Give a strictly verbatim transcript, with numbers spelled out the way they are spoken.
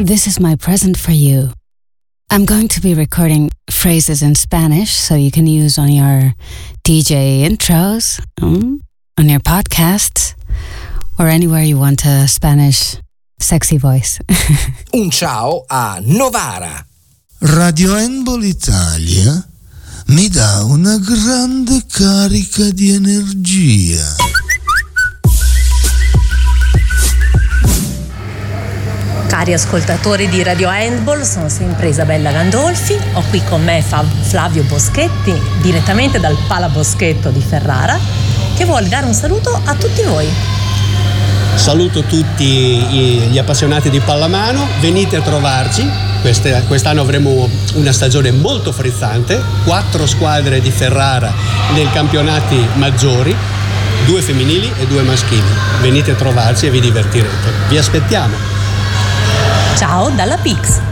This is my present for you. I'm going to be recording phrases in Spanish so you can use on your D J intros, mm, on your podcasts, or anywhere you want a Spanish sexy voice. Un ciao a Novara. Radio Handball Italia mi dà una grande carica di energia. Cari ascoltatori di Radio Handball, sono sempre Isabella Gandolfi, ho qui con me Flavio Boschetti, direttamente dal Pala Boschetto di Ferrara, che vuole dare un saluto a tutti voi. Saluto tutti gli appassionati di pallamano, venite a trovarci, Queste, quest'anno avremo una stagione molto frizzante, quattro squadre di Ferrara nei campionati maggiori, due femminili e due maschili, venite a trovarci e vi divertirete, vi aspettiamo. Ciao dalla Pix.